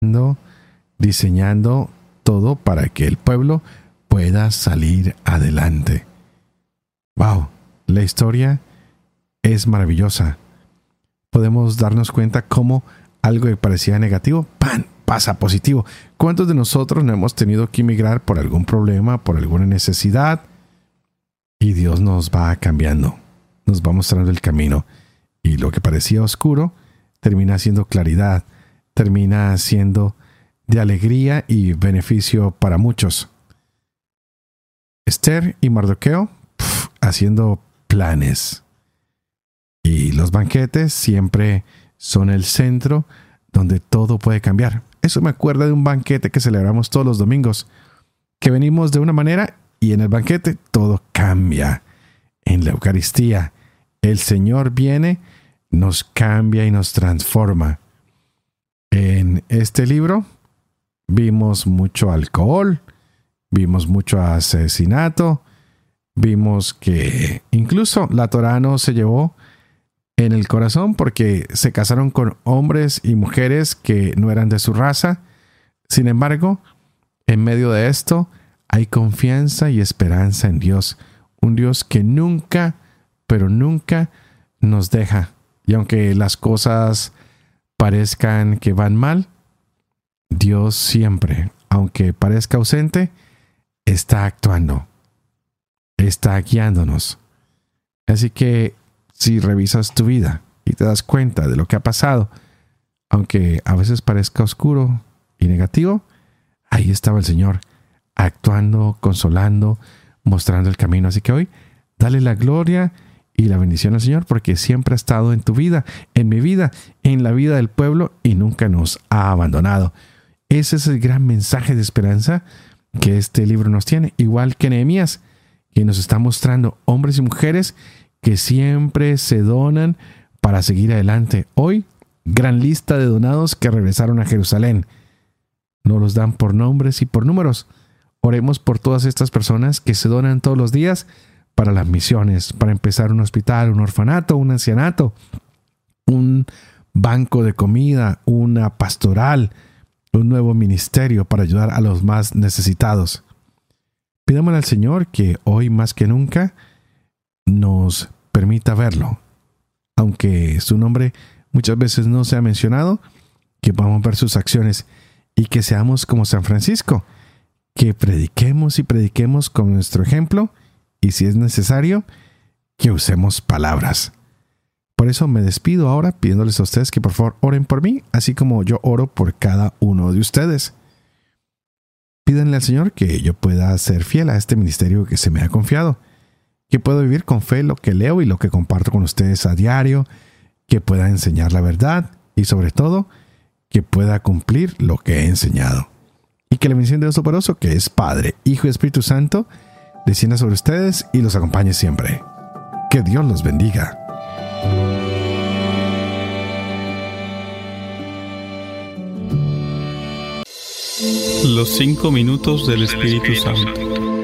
diseñando todo para que el pueblo pueda salir adelante. ¡Wow! La historia es maravillosa. Podemos darnos cuenta cómo algo que parecía negativo, ¡pam!, pasa positivo. ¿Cuántos de nosotros no hemos tenido que emigrar por algún problema, por alguna necesidad? Y Dios nos va cambiando, nos va mostrando el camino. Y lo que parecía oscuro termina siendo claridad, termina siendo de alegría y beneficio para muchos. Esther y Mardoqueo haciendo planes. Y los banquetes siempre son el centro donde todo puede cambiar. Eso me acuerda de un banquete que celebramos todos los domingos, que venimos de una manera y en el banquete todo cambia. En la Eucaristía, el Señor viene, nos cambia y nos transforma. En este libro vimos mucho alcohol, vimos mucho asesinato, vimos que incluso la Torá no se llevó en el corazón porque se casaron con hombres y mujeres que no eran de su raza. Sin embargo, en medio de esto hay confianza y esperanza en Dios, un Dios que nunca, pero nunca nos deja. Y aunque las cosas parezcan que van mal, Dios siempre, aunque parezca ausente, está actuando, está guiándonos. Así que si revisas tu vida y te das cuenta de lo que ha pasado, aunque a veces parezca oscuro y negativo, ahí estaba el Señor, actuando, consolando, mostrando el camino. Así que hoy, dale la gloria y la bendición al Señor, porque siempre ha estado en tu vida, en mi vida, en la vida del pueblo y nunca nos ha abandonado. Ese es el gran mensaje de esperanza que este libro nos tiene, igual que Nehemías, que nos está mostrando hombres y mujeres que siempre se donan para seguir adelante. Hoy, gran lista de donados que regresaron a Jerusalén. No los dan por nombres y por números. Oremos por todas estas personas que se donan todos los días para las misiones, para empezar un hospital, un orfanato, un ancianato, un banco de comida, una pastoral, un nuevo ministerio para ayudar a los más necesitados. Pidámosle al Señor que hoy más que nunca nos permita verlo, aunque su nombre muchas veces no se ha mencionado, que podamos ver sus acciones y que seamos como San Francisco, que prediquemos y prediquemos con nuestro ejemplo y si es necesario, que usemos palabras. Por eso me despido ahora pidiéndoles a ustedes que por favor oren por mí, así como yo oro por cada uno de ustedes. Pídanle al Señor que yo pueda ser fiel a este ministerio que se me ha confiado, que pueda vivir con fe lo que leo y lo que comparto con ustedes a diario, que pueda enseñar la verdad y sobre todo, que pueda cumplir lo que he enseñado. Y que la bendición de Dios Todopoderoso, que es Padre, Hijo y Espíritu Santo, descienda sobre ustedes y los acompañe siempre. Que Dios los bendiga. Los 5 minutos del Espíritu Santo.